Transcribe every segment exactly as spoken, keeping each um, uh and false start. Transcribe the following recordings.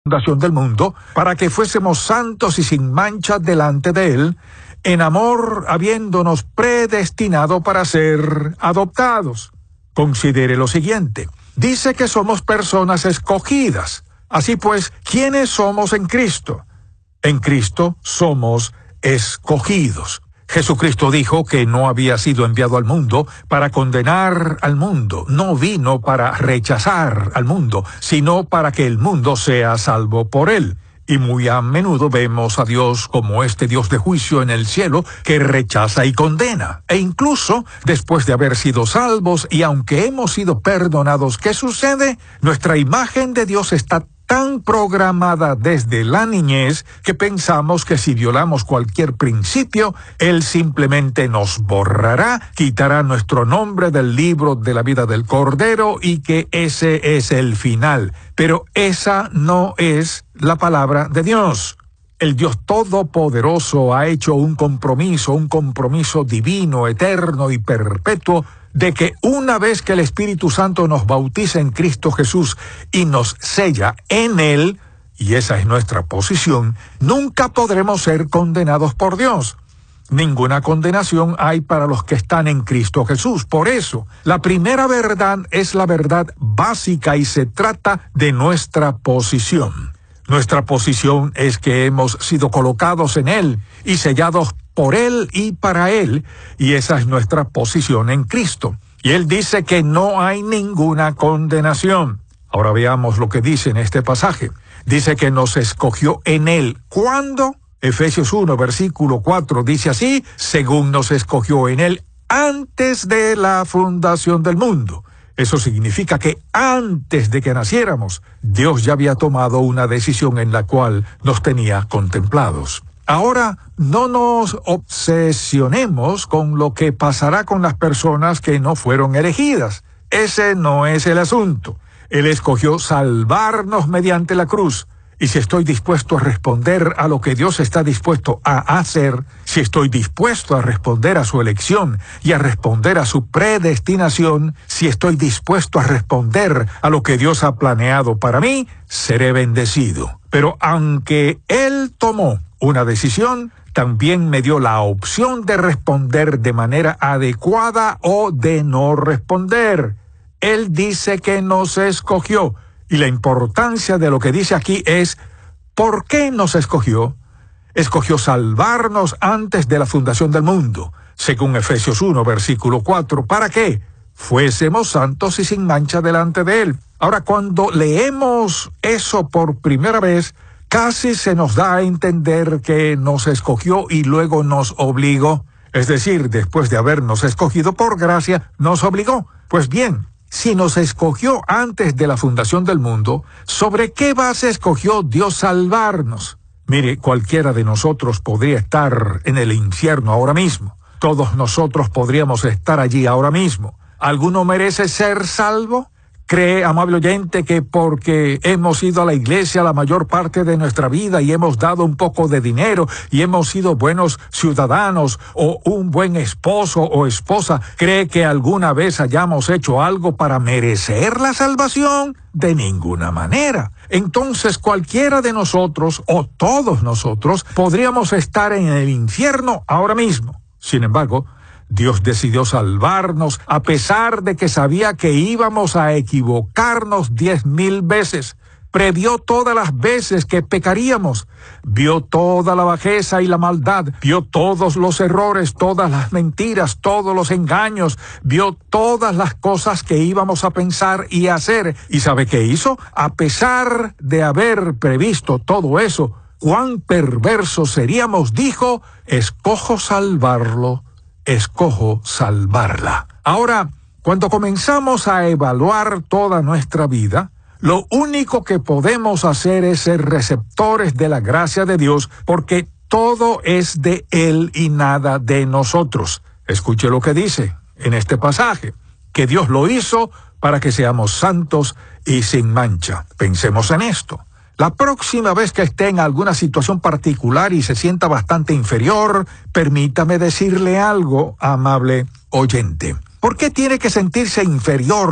fundación del mundo, para que fuésemos santos y sin mancha delante de Él, en amor habiéndonos predestinado para ser adoptados. Considere lo siguiente. Dice que somos personas escogidas. Así pues, ¿quiénes somos en Cristo? En Cristo somos escogidos. Jesucristo dijo que no había sido enviado al mundo para condenar al mundo, no vino para rechazar al mundo, sino para que el mundo sea salvo por él. Y muy a menudo vemos a Dios como este Dios de juicio en el cielo que rechaza y condena. E incluso después de haber sido salvos y aunque hemos sido perdonados, ¿qué sucede? Nuestra imagen de Dios está tan programada desde la niñez que pensamos que si violamos cualquier principio, Él simplemente nos borrará, quitará nuestro nombre del libro de la vida del Cordero y que ese es el final. Pero esa no es la palabra de Dios. El Dios Todopoderoso ha hecho un compromiso, un compromiso divino, eterno y perpetuo, de que una vez que el Espíritu Santo nos bautiza en Cristo Jesús y nos sella en Él, y esa es nuestra posición, nunca podremos ser condenados por Dios. Ninguna condenación hay para los que están en Cristo Jesús. Por eso, la primera verdad es la verdad básica y se trata de nuestra posición. Nuestra posición es que hemos sido colocados en Él y sellados por Él y para Él, y esa es nuestra posición en Cristo. Y Él dice que no hay ninguna condenación. Ahora veamos lo que dice en este pasaje. Dice que nos escogió en Él. ¿Cuándo? Efesios uno, versículo cuatro, dice así, según nos escogió en Él antes de la fundación del mundo. Eso significa que antes de que naciéramos, Dios ya había tomado una decisión en la cual nos tenía contemplados. Ahora, no nos obsesionemos con lo que pasará con las personas que no fueron elegidas. Ese no es el asunto. Él escogió salvarnos mediante la cruz. Y si estoy dispuesto a responder a lo que Dios está dispuesto a hacer, si estoy dispuesto a responder a su elección y a responder a su predestinación, si estoy dispuesto a responder a lo que Dios ha planeado para mí, seré bendecido. Pero aunque Él tomó una decisión, también me dio la opción de responder de manera adecuada o de no responder. Él dice que nos escogió. Y la importancia de lo que dice aquí es, ¿por qué nos escogió? Escogió salvarnos antes de la fundación del mundo, según Efesios uno, versículo cuatro. ¿Para qué? Fuésemos santos y sin mancha delante de Él. Ahora, cuando leemos eso por primera vez, casi se nos da a entender que nos escogió y luego nos obligó. Es decir, después de habernos escogido por gracia, nos obligó. Pues bien, si nos escogió antes de la fundación del mundo, ¿sobre qué base escogió Dios salvarnos? Mire, cualquiera de nosotros podría estar en el infierno ahora mismo. Todos nosotros podríamos estar allí ahora mismo. ¿Alguno merece ser salvo? ¿Cree, amable oyente, que porque hemos ido a la iglesia la mayor parte de nuestra vida y hemos dado un poco de dinero y hemos sido buenos ciudadanos o un buen esposo o esposa, cree que alguna vez hayamos hecho algo para merecer la salvación? De ninguna manera. Entonces cualquiera de nosotros o todos nosotros podríamos estar en el infierno ahora mismo. Sin embargo, Dios decidió salvarnos a pesar de que sabía que íbamos a equivocarnos diez mil veces. Previó todas las veces que pecaríamos. Vio toda la bajeza y la maldad. Vio todos los errores, todas las mentiras, todos los engaños. Vio todas las cosas que íbamos a pensar y hacer. ¿Y sabe qué hizo? A pesar de haber previsto todo eso, cuán perversos seríamos, dijo, escojo salvarlo. Escojo salvarla. Ahora, cuando comenzamos a evaluar toda nuestra vida, lo único que podemos hacer es ser receptores de la gracia de Dios, porque todo es de Él y nada de nosotros. Escuche lo que dice en este pasaje, que Dios lo hizo para que seamos santos y sin mancha. Pensemos en esto. La próxima vez que esté en alguna situación particular y se sienta bastante inferior, permítame decirle algo, amable oyente. ¿Por qué tiene que sentirse inferior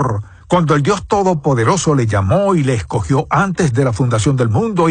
cuando el Dios Todopoderoso le llamó y le escogió antes de la fundación del mundo